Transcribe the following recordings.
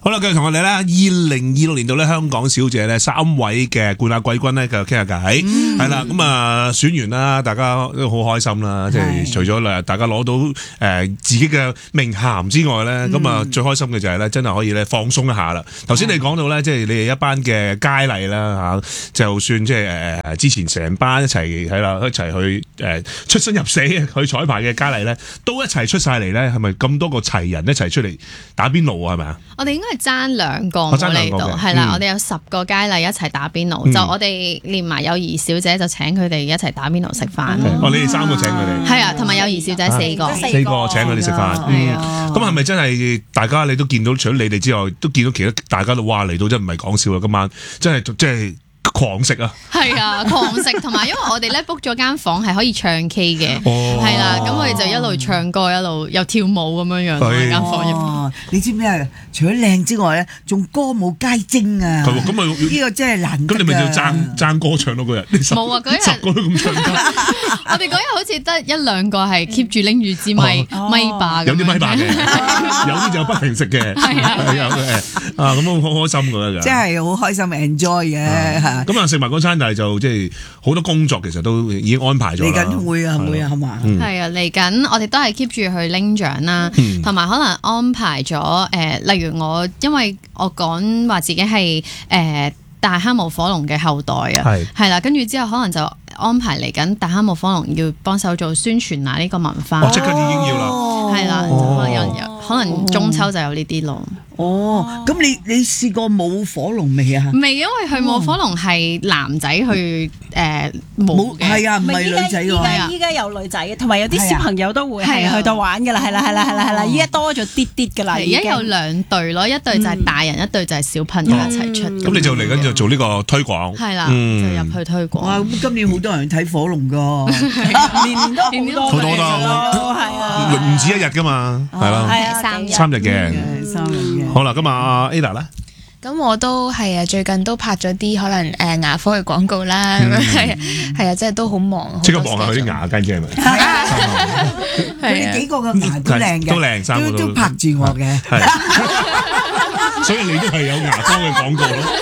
好啦，繼續同我哋咧2026年度咧香港小姐咧3位嘅冠亞季軍咧繼續傾下偈，係啦，咁啊選完啦，大家都好開心啦，即係除咗大家攞到自己嘅名銜之外咧，咁啊最開心嘅就係咧真係可以咧放鬆一下啦。頭先你講到咧，即係你哋一班嘅佳麗啦嚇，就算即係之前成班一齊係啦，一齊去出生入死去彩排嘅佳麗咧，都一齊出晒嚟咧，係咪咁多個齊人一齊出嚟打邊爐啊？係咪啊？ 我哋應該係爭2個冇嚟到，係啦，我哋有10個佳麗一齊打邊爐，就我哋連埋友誼小姐就請佢哋一齊打邊爐食飯。 哦，你哋3個請佢哋？ 係啊，同埋友誼小姐4個請佢哋食飯。咁係咪真係大家你都見到，除咗你哋之外，都見到其他大家都哇嚟到真唔係講笑啊！今晚真係狂食啊！ 係啊，狂食，同埋因為我哋咧 book 咗間房係可以唱 K 嘅，係啦，咁我哋就一路唱歌一路又跳舞咁樣樣間房入邊。 你知唔知啊？除咗靚之外咧，仲歌舞皆精啊！ 咁啊， 呢個真係難得。 咁你咪要爭歌唱咯嗰日？ 冇啊，嗰日 10個都咁唱得。 我哋嗰日好似得1-2個係 keep 住拎住支咪把， 有啲咪把嘅，有啲就不停食嘅，係有嘅。啊，咁好開心㗎， 真係好開心 enjoy 嘅嚇。 咁啊食埋嗰餐，但係就即係好多工作其實都已經安排咗啦。 嚟緊會啊係嘛？ 係啊，嚟緊我哋都係 keep 住去拎獎啦，同埋可能安排咗例如我因為我講話自己係大坑舞火龍嘅後代啊，係啦，跟住之後可能就安排嚟緊大坑舞火龍要幫手做宣傳啊呢個文化。 即刻已經要啦， 係啦，可能中秋就有呢啲咯。 咁你試過舞火龍未啊？ 未，因為佢舞火龍係男仔去舞嘅， 係啊，唔係女仔㗎。 依家有女仔嘅，同埋有啲小朋友都會係去到玩㗎啦，係啦，依家多咗啲㗎啦。 而家有2隊咯，一隊就係大人，一隊就係小朋友一齊出。 咁你就嚟緊就做呢個推廣， 係啦，就入去推廣。 哇！咁今年好多人去睇火龍㗎，年年都好多係啊，唔止1日㗎嘛，係啦， 係 3日嘅。好啦，咁啊 Ada 咧， 咁我都係啊，最近都拍咗啲可能牙科嘅廣告啦，咁樣係啊，即係都好忙。 即刻望下佢啲牙根啫，係咪？ 佢哋幾個嘅牙都靚嘅， 都靚，3個都拍住我嘅， 所以你都係有牙科嘅廣告咯。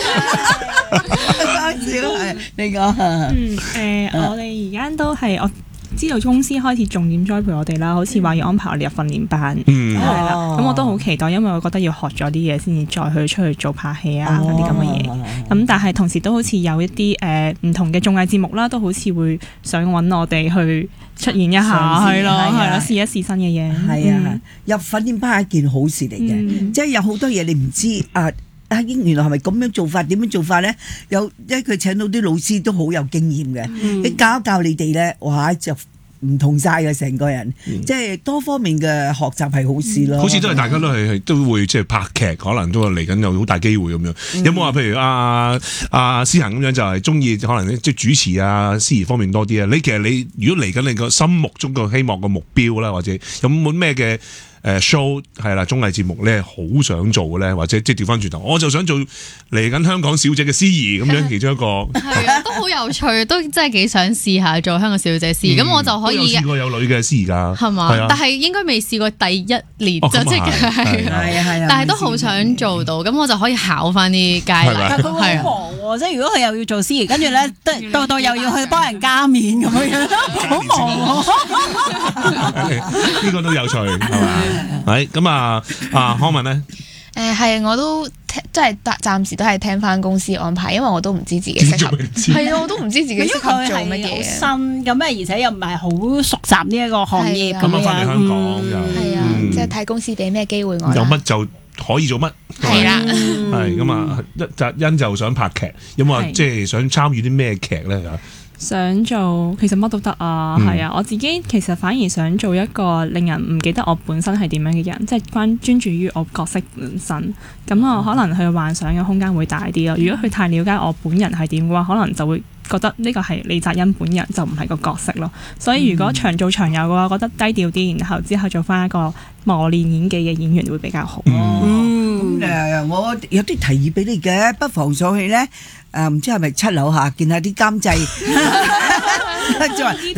少係你講。 我哋而家都係我知道公司開始重點栽培我哋啦，好似話要安排我哋入訓練班，係啦，咁我都好期待，因為我覺得要學咗啲嘢先至再去出去做拍戲啊嗰啲咁嘅嘢。咁但係同時都好似有一啲唔同嘅綜藝節目啦，都好似會想揾我哋去出現一下，係咯，試一試新嘅嘢。 係啊，入訓練班係一件好事嚟嘅，即係有好多嘢你唔知啊。原來係咪咁樣做法？點樣做法咧？因為佢請到啲老師都好有經驗嘅，你教一教你哋咧，哇就唔同晒嘅成個人，即係多方面嘅學習係好事咯。 好似都係大家都會即係拍劇，可能都嚟緊有好大機會咁樣。有冇話譬如思恆咁樣就係中意可能即係主持啊司儀方面多啲啊？其實你如果嚟緊你個心目中個希望個目標啦，或者有冇咩嘅show 係啦綜藝節目咧，好想做嘅咧，或者即係調翻轉頭，我就想做嚟緊香港小姐嘅司儀咁樣，其中一個係啊，都好有趣，都真係幾想試下做香港小姐司儀。咁我就可以有試過有女嘅司儀㗎，係嘛？但係應該未試過第一年就即係係，但係都好想做到，咁我就可以考翻啲佳麗。 但係佢會好忙喎，即係如果佢又要做司儀，跟住咧到又要去幫人加面咁樣，好忙喎。 呢個都有趣係嘛？係咁康文咧？ 係我都即係暫時都係聽翻公司安排，因為我都唔知自己適合。係啊，我都唔知自己適合做乜嘢。 新咁而且又唔係好熟習呢一個行業咁樣。 翻嚟香港又係啊，即係睇公司俾咩機會我。 有乜就可以做乜。 係啦。 係咁啊，欣就想拍劇，有冇話即係想參與啲咩劇咧？ 想做其實乜都得啊，係啊，我自己其實反而想做一個令人唔記得我本身係點樣嘅人，即係專注於我角色本身，咁我可能佢幻想嘅空間會大啲咯。如果佢太了解我本人係點嘅話，可能就會覺得呢個係李澤恩本人，就唔係個角色咯。所以如果長做長有嘅話，覺得低調啲，然後之後做翻一個磨練演技嘅演員會比較好。 我有啲提議俾你嘅，不妨上去咧。唔知係咪7樓下見下啲監製，即係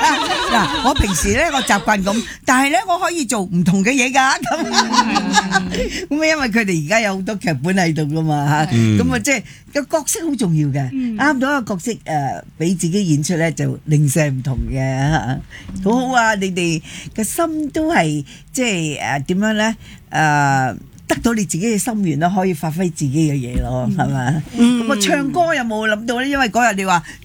嗱，我平時咧我習慣咁，但係咧我可以做唔同嘅嘢㗎，咁咁因為佢哋而家有好多劇本喺度噶嘛嚇，咁啊即係個角色好重要嘅，啱到一個角色俾自己演出咧就零舍唔同嘅嚇，好好啊！你哋嘅心都係即係點樣咧得到你自己嘅心願啦，可以發揮自己嘅嘢咯，係嘛？咁啊唱歌有冇諗到咧？因為嗰日你話